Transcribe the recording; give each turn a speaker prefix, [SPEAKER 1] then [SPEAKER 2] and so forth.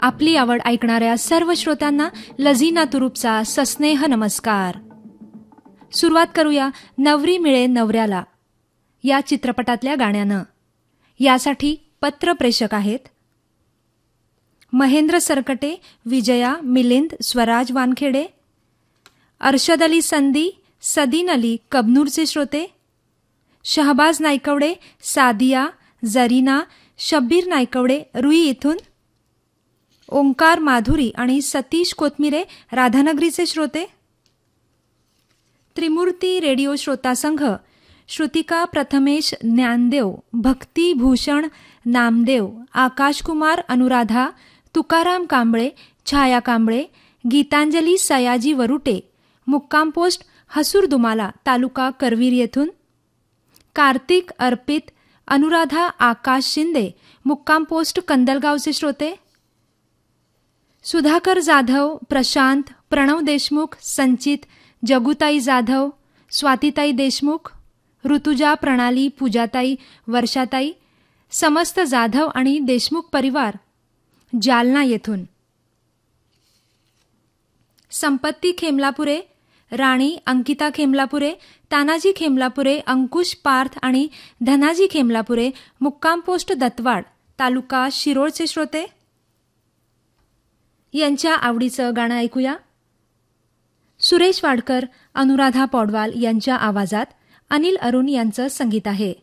[SPEAKER 1] आपली आवड ऐकणाऱ्या सर्व श्रोत्यांना लझीना तुरुपचा सस्नेह नमस्कार. सुरुवात करूया नवरी मिळे नवऱ्याला या चित्रपटातल्या गाण्यानं. यासाठी पत्र प्रेषक आहेत महेंद्र सरकटे, विजया, मिलिंद, स्वराज वानखेडे, अर्शद अली संदी, सदीन अली कबनूरचे श्रोते, शहबाज नायकवडे, सादिया, जरीना, शब्बीर नायकवडे रुई इथून, ओंकार माधुरी आणि सतीश कोथमिरे राधानगरीचे श्रोते, त्रिमूर्ती रेडिओ श्रोता संघ, श्रुतिका प्रथमेश ज्ञानदेव, भक्ती भूषण नामदेव, आकाशकुमार अनुराधा, तुकाराम कांबळे, छाया कांबळे, गीतांजली सयाजी वरुटे, मुक्काम पोस्ट हसूर दुमाला तालुका करवीर येथून, कार्तिक अर्पित, अनुराधा आकाश शिंदे, मुक्काम पोस्ट कंदलगावचे श्रोते, सुधाकर जाधव, प्रशांत, प्रणव देशमुख, संचित, जगुताई जाधव, स्वातीताई देशमुख, ऋतुजा, प्रणाली, पूजाताई, वर्षाताई, समस्त जाधव आणि देशमुख परिवार जालना येथून, संपत्ती खेमलापुरे, राणी, अंकिता खेमलापुरे, तानाजी खेमलापुरे, अंकुश पार्थ आणि धनाजी खेमलापुरे, मुक्काम पोस्ट दत्तवाड तालुका शिरोळचे श्रोते. यांच्या आवडीचं गाणं ऐकूया. सुरेश वाडकर, अनुराधा पौडवाल यांच्या आवाजात अनिल अरुण यांचं संगीत आहे.